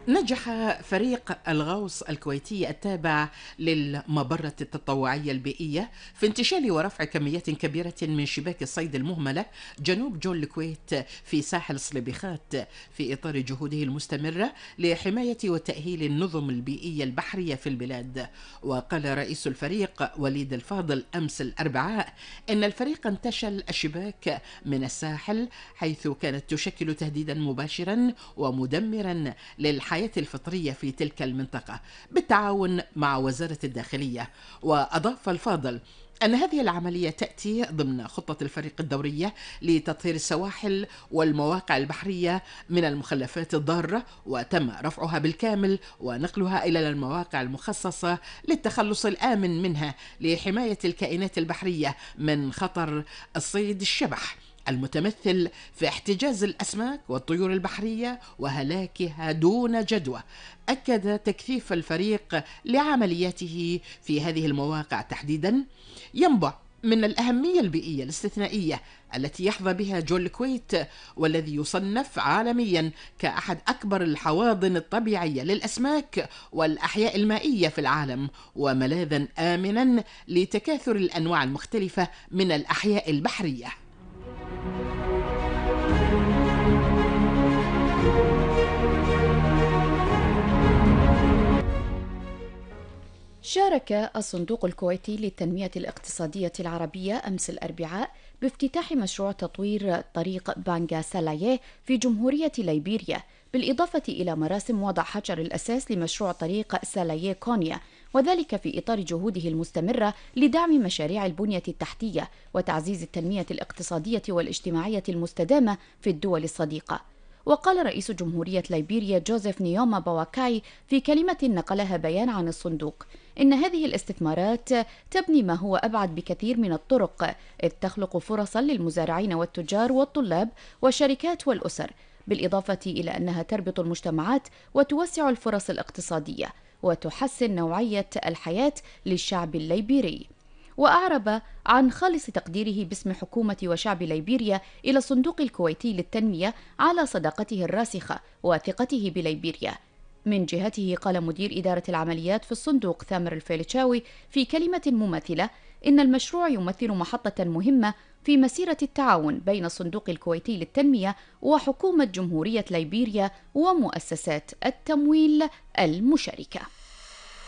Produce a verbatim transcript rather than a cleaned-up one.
نجح فريق الغوص الكويتي التابع للمبرة التطوعية البيئية في انتشال ورفع كميات كبيرة من شباك الصيد المهملة جنوب جول الكويت في ساحل صليبيخات، في إطار جهوده المستمرة لحماية وتأهيل النظم البيئية البحرية في البلاد. وقال رئيس الفريق وليد الفاضل أمس الأربعاء إن الفريق انتشل الشباك من الساحل، حيث كانت تشكل تهديدا مباشرا ومدمرا للحياة الحياة الفطرية في تلك المنطقة بالتعاون مع وزارة الداخلية. وأضاف الفاضل أن هذه العملية تأتي ضمن خطة الفريق الدورية لتطهير السواحل والمواقع البحرية من المخلفات الضارة، وتم رفعها بالكامل ونقلها إلى المواقع المخصصة للتخلص الآمن منها لحماية الكائنات البحرية من خطر الصيد الشبح المتمثل في احتجاز الأسماك والطيور البحرية وهلاكها دون جدوى. أكد تكثيف الفريق لعملياته في هذه المواقع تحديدا ينبع من الأهمية البيئية الاستثنائية التي يحظى بها جول الكويت، والذي يصنف عالميا كأحد أكبر الحواضن الطبيعية للأسماك والأحياء المائية في العالم، وملاذا آمنا لتكاثر الأنواع المختلفة من الأحياء البحرية. شارك الصندوق الكويتي للتنمية الاقتصادية العربية أمس الأربعاء بافتتاح مشروع تطوير طريق بانغا سالايه في جمهورية ليبيريا، بالإضافة إلى مراسم وضع حجر الأساس لمشروع طريق سالايه كونيا، وذلك في إطار جهوده المستمرة لدعم مشاريع البنية التحتية وتعزيز التنمية الاقتصادية والاجتماعية المستدامة في الدول الصديقة. وقال رئيس جمهورية ليبيريا جوزيف نيوما بواكاي في كلمة نقلها بيان عن الصندوق إن هذه الاستثمارات تبني ما هو أبعد بكثير من الطرق، إذ تخلق فرصا للمزارعين والتجار والطلاب والشركات والأسر، بالإضافة إلى أنها تربط المجتمعات وتوسع الفرص الاقتصادية وتحسن نوعية الحياة للشعب الليبيري. وأعرب عن خالص تقديره باسم حكومة وشعب ليبيريا إلى الصندوق الكويتي للتنمية على صداقته الراسخة وثقته بليبيريا. من جهته قال مدير إدارة العمليات في الصندوق ثامر الفيلتشاوي في كلمة مماثلة إن المشروع يمثل محطة مهمة في مسيرة التعاون بين الصندوق الكويتي للتنمية وحكومة جمهورية ليبيريا ومؤسسات التمويل المشاركة.